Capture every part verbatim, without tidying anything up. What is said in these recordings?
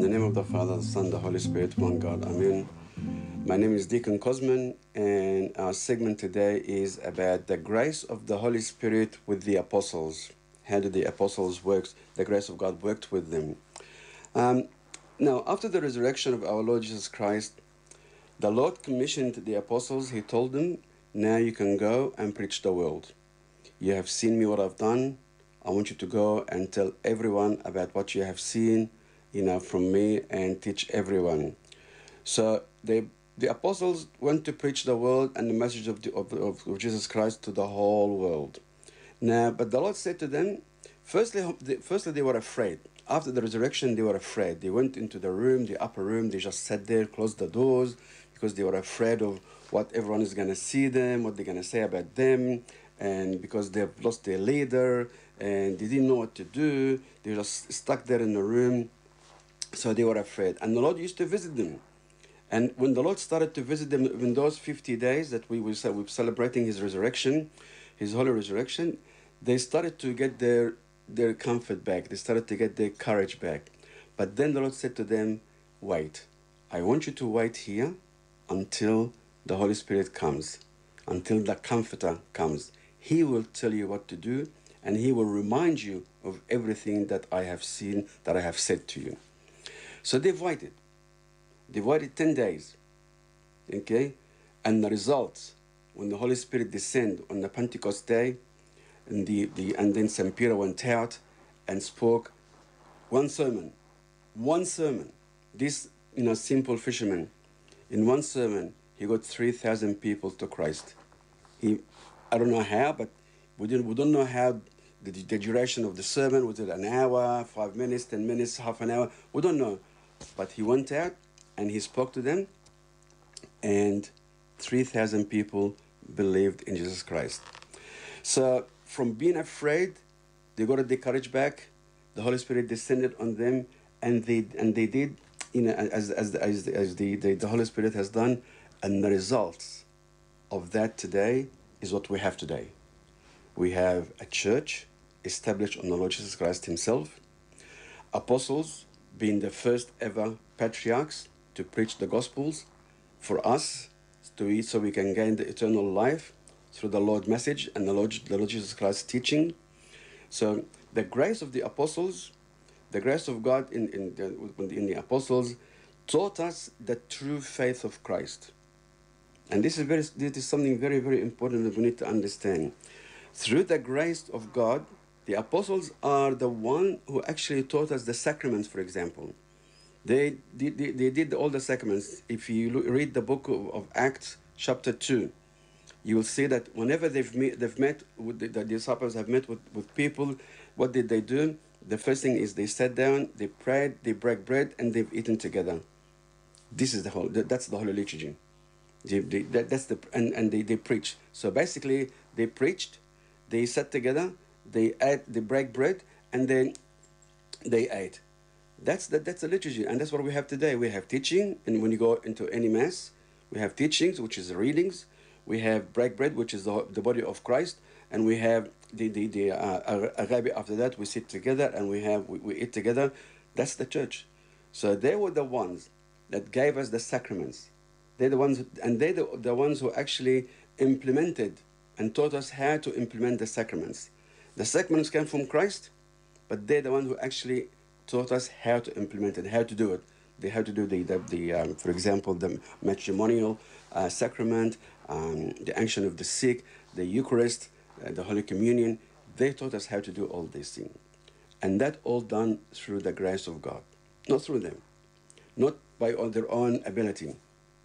the name of the Father, the Son, the Holy Spirit, one God. Amen. My name is Deacon Cosman, and our segment today is about the grace of the Holy Spirit with the apostles. How did the apostles work? The grace of God worked with them. Um, now, after the resurrection of our Lord Jesus Christ, the Lord commissioned the apostles. He told them, now you can go and preach the world. You have seen me, what I've done. I want you to go and tell everyone about what you have seen, you know, from me, and teach everyone. So they, the apostles went to preach the world and the message of, the, of, of, of Jesus Christ to the whole world. Now, but the Lord said to them, firstly, they, firstly they were afraid. After the resurrection, they were afraid. They went into the room, the upper room. They just sat there, closed the doors, because they were afraid of what everyone is going to see them, what they're going to say about them, and because they've lost their leader, and they didn't know what to do. They were just stuck there in the room, so they were afraid. And the Lord used to visit them. And when the Lord started to visit them in those fifty days that we were celebrating His resurrection, His holy resurrection, they started to get their, their comfort back. They started to get their courage back. But then the Lord said to them, wait. I want you to wait here until the Holy Spirit comes, until the Comforter comes. He will tell you what to do, and He will remind you of everything that I have seen, that I have said to you. So they waited. They waited ten days, okay? And the results, when the Holy Spirit descended on the Pentecost day, and, the, the, and then Saint Peter went out and spoke one sermon, one sermon. This, you know, simple fisherman, in one sermon, he got three thousand people to Christ. He, I don't know how, but we, didn't, we don't know how the, the duration of the sermon, was it an hour, five minutes, ten minutes, half an hour? We don't know. But he went out and he spoke to them, and three thousand people believed in Jesus Christ. So from being afraid, they got their courage back. The Holy Spirit descended on them, and they and they did, you know, as as as, as the, the the Holy Spirit has done, and the results of that today is what we have today. We have a church established on the Lord Jesus Christ Himself, apostles being the first ever patriarchs to preach the Gospels for us to eat, so we can gain the eternal life through the Lord's message and the Lord, the Lord Jesus Christ's teaching. So the grace of the apostles, the grace of God in, in, the, in the apostles taught us the true faith of Christ. And this is, very, this is something very, very important that we need to understand. Through the grace of God, the apostles are the one who actually taught us the sacraments, for example. They did, they, they did all the sacraments. If you look, read the book of, of Acts, chapter two, you will see that whenever they've met, they've met with the, the disciples have met with, with people, what did they do? The first thing is they sat down, they prayed, they break bread, and they've eaten together. This is the whole, that's the Holy Liturgy. They, they, that, that's the, and, and they, they preach. So basically, they preached, they sat together, they ate, they break bread, and then they ate. That's the, that's the liturgy, and that's what we have today. We have teaching, and when you go into any mass, we have teachings, which is readings. We have break bread, which is the, the body of Christ, and we have the the, the uh, Arabi. After that, we sit together and we have we, we eat together. That's the church. So they were the ones that gave us the sacraments. They're the ones, and they're the, the ones who actually implemented and taught us how to implement the sacraments. The sacraments came from Christ, but they're the ones who actually taught us how to implement it, how to do it. They how to do the, the, the um, for example, the matrimonial uh, sacrament, um, the unction of the sick, the Eucharist, uh, the Holy Communion. They taught us how to do all these things. And that all done through the grace of God, not through them, not by their own ability.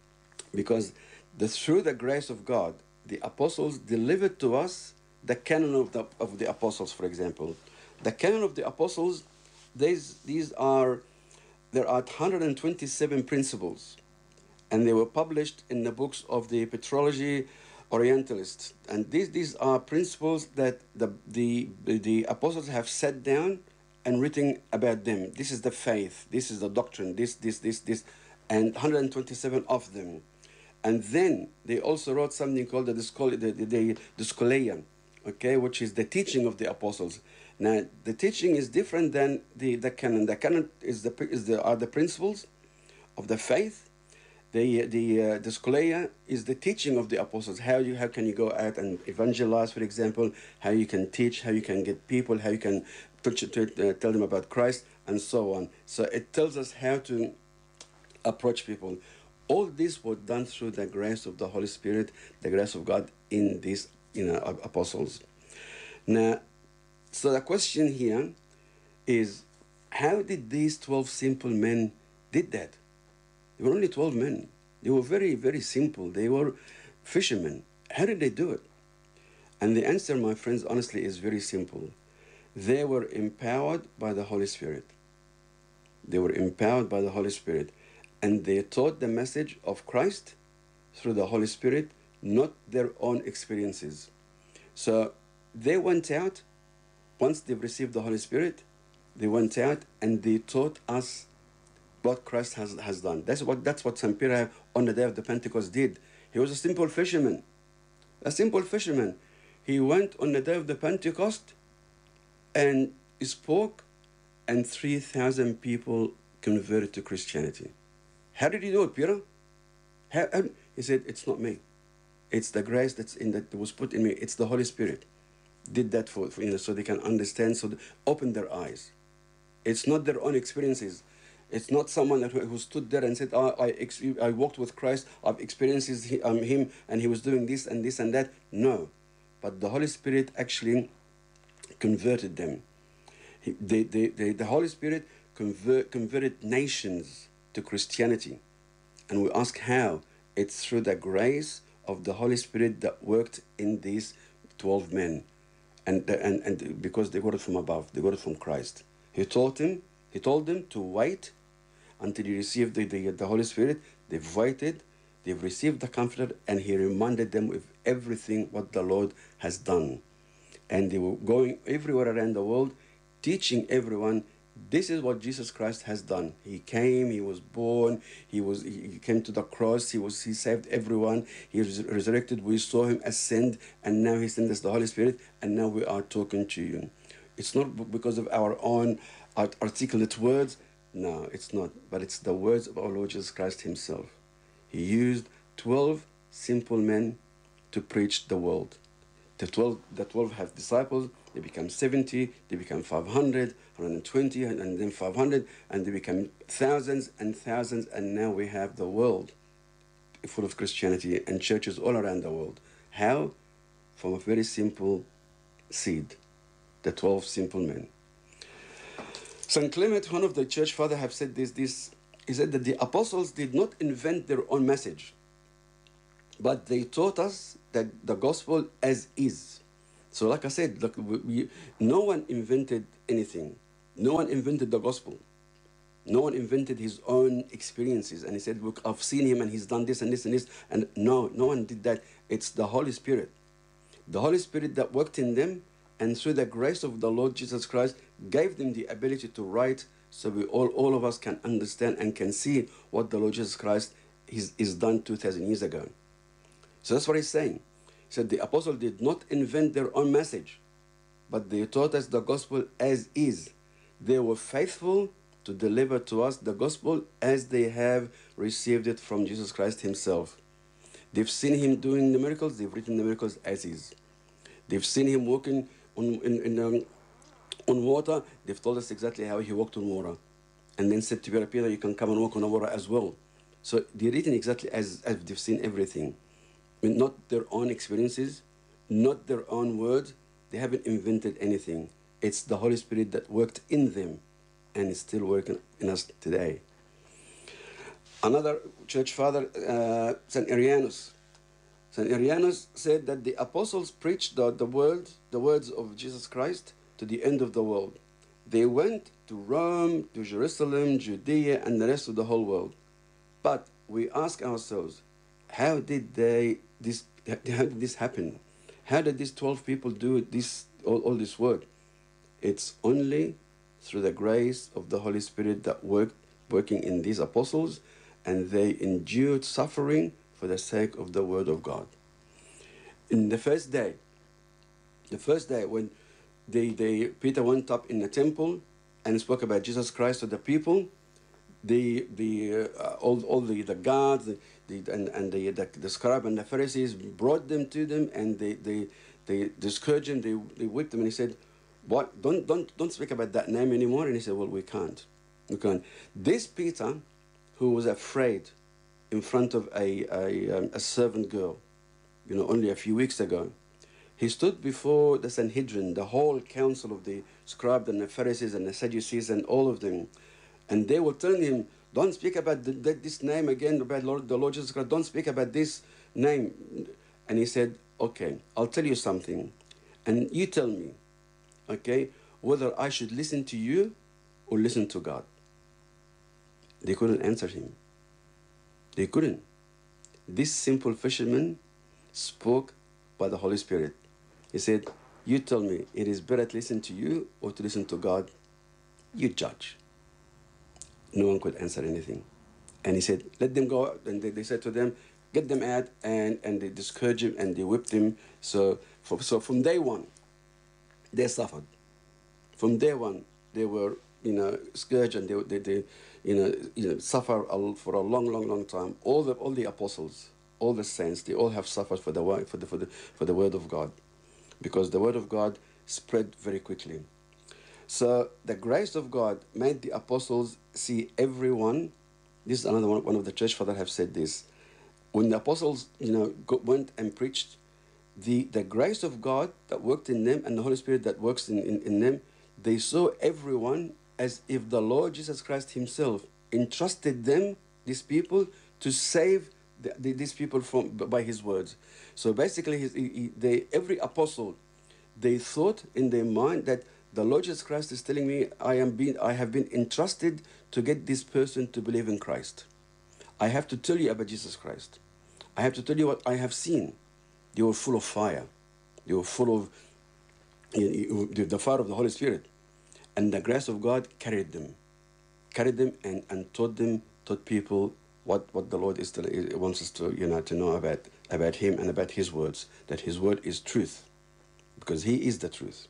Because the, through the grace of God, the apostles delivered to us the canon of the, of the apostles, for example. The canon of the apostles, these, these are, there are one hundred twenty-seven principles, and they were published in the books of the Petrology Orientalists. And these, these are principles that the, the, the apostles have set down and written about them. This is the faith, this is the doctrine, this, this, this, this, and one hundred twenty-seven of them. And then they also wrote something called the, the, the, the Scholeia, okay, which is the teaching of the apostles. Now, the teaching is different than the, the canon. The canon is the, is the, are the principles of the faith. The, the, uh, the scholia is the teaching of the apostles. How, you, how can you go out and evangelize, for example, how you can teach, how you can get people, how you can touch, to, uh, tell them about Christ, and so on. So it tells us how to approach people. All this was done through the grace of the Holy Spirit, the grace of God in these you know, apostles. Now, so the question here is, how did these twelve simple men did that? They were only twelve men. They were very, very simple. They were fishermen. How did they do it? And the answer, my friends, honestly, is very simple. They were empowered by the Holy Spirit. They were empowered by the Holy Spirit. And they taught the message of Christ through the Holy Spirit, not their own experiences. So they went out, once they've received the Holy Spirit, they went out and they taught us what Christ has, has done. That's what, that's what Saint Peter on the day of the Pentecost did. He was a simple fisherman. A simple fisherman. He went on the day of the Pentecost and spoke, and three thousand people converted to Christianity. How did he do it, Peter? How, how? He said, it's not me. It's the grace that's in that was put in me. It's the Holy Spirit. Did that for, for you know, so they can understand, so they open their eyes. It's not their own experiences. It's not someone that, who stood there and said, oh, I, ex I walked with Christ, I've experienced his, um, him, and he was doing this and this and that. No. But the Holy Spirit actually converted them. He, they, they, they, the Holy Spirit convert, converted nations to Christianity. And we ask how? It's through the grace of the Holy Spirit that worked in these twelve men. And, and, and because they got it from above, they got it from Christ. He taught him, he told them to wait until you receive the, the, the Holy Spirit. They've waited, they've received the Comforter, and he reminded them of everything what the Lord has done. And they were going everywhere around the world, teaching everyone, this is what Jesus Christ has done. He came, he was born, he was he came to the cross, he was he saved everyone, he was resurrected, we saw him ascend, and now he sent us the Holy Spirit, and now we are talking to you. It's not because of our own articulate words. No, it's not. But it's the words of our Lord Jesus Christ himself. He used twelve simple men to preach the world. The twelve, the twelve have disciples. They become seventy, they become five hundred, one hundred twenty, and then five hundred, and they become thousands and thousands, and now we have the world full of Christianity and churches all around the world. How? From a very simple seed, the twelve simple men. Saint Clement, one of the church fathers, have said this, this, he said that the apostles did not invent their own message, but they taught us that the gospel as is. So like I said, look, we, we, no one invented anything. No one invented the gospel. No one invented his own experiences. And he said, look, I've seen him and he's done this and this and this. And no, no one did that. It's the Holy Spirit. The Holy Spirit that worked in them, and through the grace of the Lord Jesus Christ, gave them the ability to write, so we all, all of us can understand and can see what the Lord Jesus Christ is, is done two thousand years ago. So that's what he's saying. He said the apostle did not invent their own message, but they taught us the gospel as is. They were faithful to deliver to us the gospel as they have received it from Jesus Christ himself. They've seen him doing the miracles, they've written the miracles as is. They've seen him walking on, in, in, um, on water, they've told us exactly how he walked on water. And then said to Peter, Peter, you can come and walk on the water as well. So they're written exactly as, as they've seen everything. I mean, not their own experiences, not their own words. They haven't invented anything. It's the Holy Spirit that worked in them and is still working in us today. Another church father, uh, Saint Irenaeus. Saint Irenaeus said that the apostles preached the, the, word, the words of Jesus Christ to the end of the world. They went to Rome, to Jerusalem, Judea, and the rest of the whole world. But we ask ourselves, how did they this how did this happen? How did these twelve people do this all, all this work? It's only through the grace of the Holy Spirit that worked working in these apostles, and they endured suffering for the sake of the word of God. In the first day, the first day when they, they, Peter went up in the temple and spoke about Jesus Christ to the people. The, the, uh, all, all the, the guards the, the, and, and the, the, the scribe and the Pharisees brought them to them, and they, they, they, they scourged him, they, they whipped him, and he said, "What? Don't, don't, don't speak about that name anymore." And he said, "Well, we can't. We can't." This Peter, who was afraid in front of a, a, um, a servant girl, you know, only a few weeks ago, he stood before the Sanhedrin, the whole council of the scribes and the Pharisees and the Sadducees and all of them, and they were telling him, "Don't speak about the, the, this name again, about Lord, the Lord Jesus Christ. Don't speak about this name." And he said, "Okay, I'll tell you something, and you tell me, okay, whether I should listen to you or listen to God." They couldn't answer him. They couldn't. This simple fisherman spoke by the Holy Spirit. He said, "You tell me, it is better to listen to you or to listen to God? You judge." No one could answer anything. And he said, "Let them go out." And they, they said to them, "Get them out." And, and they discouraged him and they whipped him. So, for, so from day one, they suffered. From day one, they were, you know, scourged, and they, they, they you know, you know, suffer for a long, long, long time. All the, all the apostles, all the saints, they all have suffered for the, for the, for the, for the word of God, because the word of God spread very quickly. So the grace of God made the apostles see everyone. This is another one, one of the church fathers have said this. When the apostles, you know, go, went and preached, the, the grace of God that worked in them and the Holy Spirit that works in, in, in them, they saw everyone as if the Lord Jesus Christ himself entrusted them, these people, to save the, the, these people from by his words. So basically, his, he, he, they, every apostle, they thought in their mind that the Lord Jesus Christ is telling me, I am being, I have been entrusted to get this person to believe in Christ. I have to tell you about Jesus Christ. I have to tell you what I have seen. They were full of fire. They were full of you know, the fire of the Holy Spirit. And the grace of God carried them. Carried them and, and taught them, taught people what, what the Lord is to, wants us to, you know, to know about, about him and about his words. That his word is truth. Because he is the truth.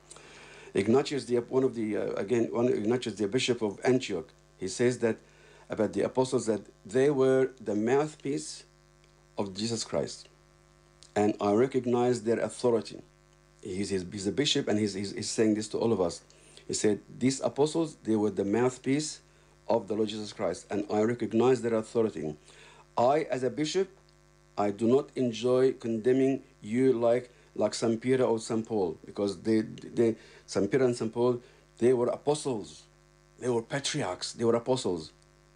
Ignatius, the, one of the, uh, again, one, Ignatius, the bishop of Antioch, he says that about the apostles that they were the mouthpiece of Jesus Christ. And I recognize their authority. He's, he's, he's a bishop, and he's, he's, he's saying this to all of us. He said, these apostles, they were the mouthpiece of the Lord Jesus Christ, and I recognize their authority. I, as a bishop, I do not enjoy condemning you like, like Saint Peter or Saint Paul, because they, they, Saint Peter and Saint Paul, they were apostles. They were patriarchs. They were apostles.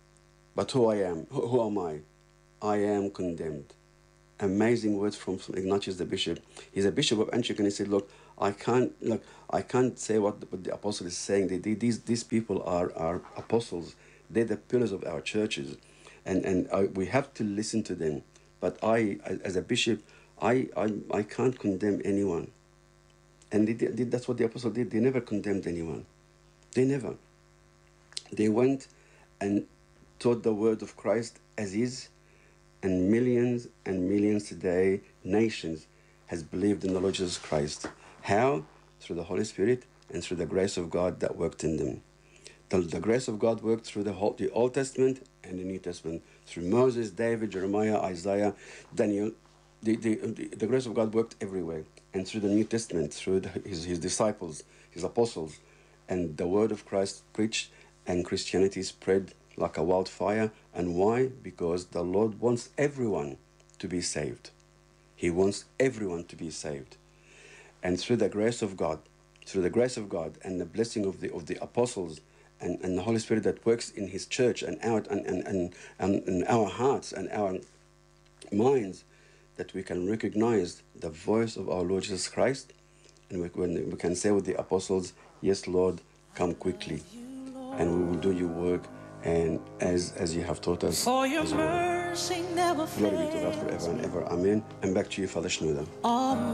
But who I am, who, who am I? I am condemned. Amazing words from, from Ignatius the bishop. He's a bishop of Antioch, and he said, look, I can't, look, I can't say what the, what the apostle is saying. They, they, these, these people are, are apostles. They're the pillars of our churches. And, and I, we have to listen to them. But I, as a bishop, I, I, I can't condemn anyone. And they did, that's what the apostle did. They never condemned anyone. They never. They went and taught the word of Christ as is, and millions and millions today, nations, has believed in the Lord Jesus Christ. How? Through the Holy Spirit and through the grace of God that worked in them. The, the grace of God worked through the, whole, the Old Testament and the New Testament, through Moses, David, Jeremiah, Isaiah, Daniel. The, the, the, the grace of God worked everywhere. And through the New Testament, through the, his, his disciples, his apostles, and the word of Christ preached, and Christianity spread like a wildfire. And why? Because the Lord wants everyone to be saved. He wants everyone to be saved. And through the grace of God, through the grace of God and the blessing of the, of the apostles and, and the Holy Spirit that works in his church and out and, and, and, and in our hearts and our minds, that we can recognize the voice of our Lord Jesus Christ, and we, when we can say with the apostles, yes, Lord, come quickly, and we will do your work, and as as you have taught us. For your mercy never fails. Glory be to God forever and ever. Amen. And back to you, Father Schnuder.